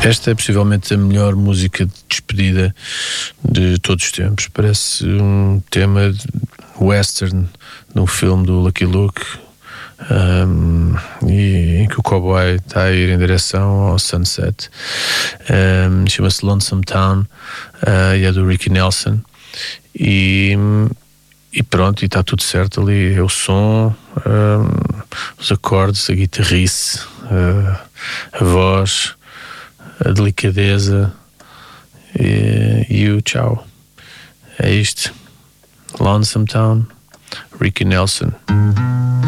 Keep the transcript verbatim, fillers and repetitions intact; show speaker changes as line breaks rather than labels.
Esta é possivelmente a melhor música de despedida de todos os tempos. Parece um tema de western de um filme do Lucky Luke, um, e, em que o cowboy está a ir em direção ao sunset. Um, chama-se Lonesome Town, uh, e é do Ricky Nelson. E, e pronto, e está tudo certo ali. É o som, um, os acordes, a guitarrice, uh, a voz, a delicadeza e, e o tchau. É isto. Lonesome Town, Ricky Nelson.